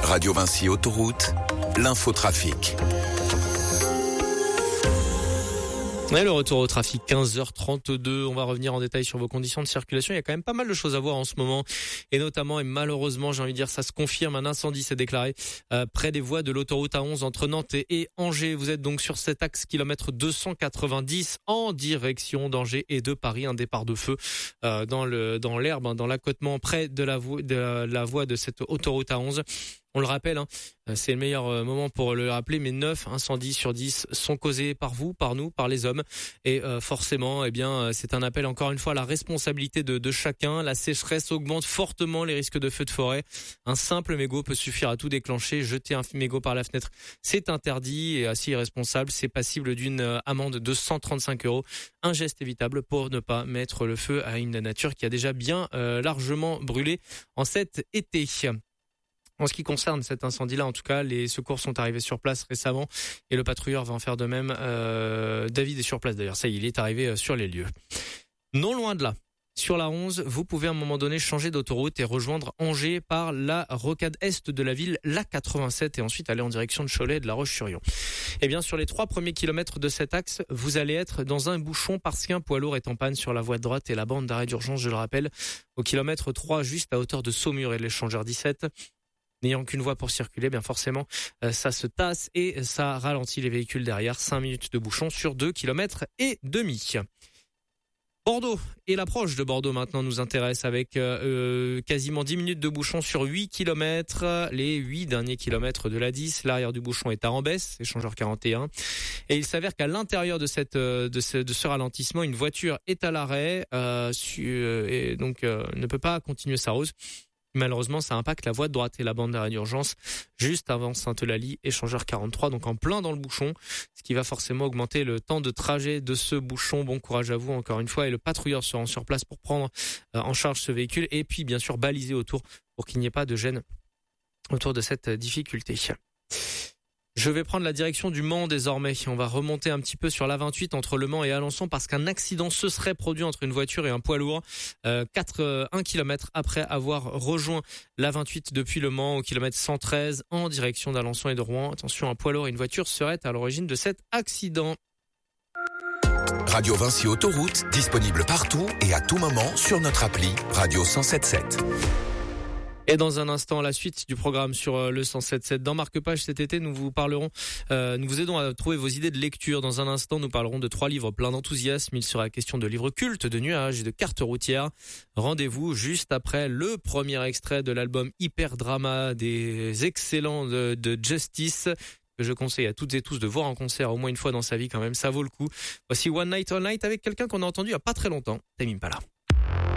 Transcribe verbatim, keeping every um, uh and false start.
Radio Vinci Autoroute, l'infotrafic. Et le retour au trafic, quinze heures trente-deux. On va revenir en détail sur vos conditions de circulation. Il y a quand même pas mal de choses à voir en ce moment. Et notamment, et malheureusement, j'ai envie de dire, ça se confirme, un incendie s'est déclaré euh, près des voies de l'autoroute A onze entre Nantes et Angers. Vous êtes donc sur cet axe kilomètre deux cent quatre-vingt-dix en direction d'Angers et de Paris. Un départ de feu euh, dans le dans l'herbe, hein, dans l'accotement près de la, vo- de la, la voie de cette autoroute A onze. On le rappelle, hein, c'est le meilleur moment pour le rappeler, mais neuf incendies sur dix sont causés par vous, par nous, par les hommes. Et euh, forcément, eh bien, c'est un appel encore une fois à la responsabilité de, de chacun. La sécheresse augmente fortement les risques de feux de forêt. Un simple mégot peut suffire à tout déclencher. Jeter un mégot par la fenêtre, c'est interdit et assez irresponsable. C'est passible d'une amende de cent trente-cinq euros. Un geste évitable pour ne pas mettre le feu à une nature qui a déjà bien euh, largement brûlé en cet été. En ce qui concerne cet incendie-là, en tout cas, les secours sont arrivés sur place récemment et le patrouilleur va en faire de même. Euh, David est sur place d'ailleurs, ça y est, il est arrivé sur les lieux. Non loin de là, sur la onze, vous pouvez à un moment donné changer d'autoroute et rejoindre Angers par la rocade est de la ville, la quatre-vingt-sept, et ensuite aller en direction de Cholet et de La Roche-sur-Yon. Eh bien, sur les trois premiers kilomètres de cet axe, vous allez être dans un bouchon parce qu'un poids lourd est en panne sur la voie de droite et la bande d'arrêt d'urgence, je le rappelle, au kilomètre trois, juste à hauteur de Saumur et de l'échangeur dix-sept. N'ayant qu'une voie pour circuler, bien forcément, euh, ça se tasse et ça ralentit les véhicules derrière. cinq minutes de bouchon sur deux kilomètres et demi. Bordeaux et l'approche de Bordeaux maintenant nous intéresse avec euh, quasiment dix minutes de bouchon sur huit kilomètres. Les huit derniers kilomètres de l'A dix, l'arrière du bouchon est à Rambès, échangeur quarante et un. Et il s'avère qu'à l'intérieur de cette de ce, de ce ralentissement, une voiture est à l'arrêt euh, et donc euh, ne peut pas continuer sa route. Malheureusement, ça impacte la voie de droite et la bande d'arrêt d'urgence juste avant Sainte-Eulalie, échangeur quarante-trois, donc en plein dans le bouchon, ce qui va forcément augmenter le temps de trajet de ce bouchon. Bon courage à vous encore une fois, et le patrouilleur se rend sur place pour prendre en charge ce véhicule et puis bien sûr baliser autour pour qu'il n'y ait pas de gêne autour de cette difficulté. Je vais prendre la direction du Mans désormais. On va remonter un petit peu sur l'A vingt-huit entre Le Mans et Alençon parce qu'un accident se serait produit entre une voiture et un poids lourd. Euh, quatre, euh, un kilomètre après avoir rejoint l'A vingt-huit depuis Le Mans au kilomètre cent treize en direction d'Alençon et de Rouen. Attention, un poids lourd et une voiture seraient à l'origine de cet accident. Radio Vinci Autoroute, disponible partout et à tout moment sur notre appli Radio cent sept sept. Et dans un instant, la suite du programme sur le cent sept sept. Dans Marque-Page cet été, nous vous parlerons, euh, nous vous aidons à trouver vos idées de lecture. Dans un instant, nous parlerons de trois livres pleins d'enthousiasme. Il sera question de livres cultes, de nuages et de cartes routières. Rendez-vous juste après le premier extrait de l'album Hyper Drama des excellents de, de Justice, que je conseille à toutes et tous de voir en concert au moins une fois dans sa vie quand même. Ça vaut le coup. Voici One Night All Night avec quelqu'un qu'on a entendu il y a pas très longtemps, Tame Impala.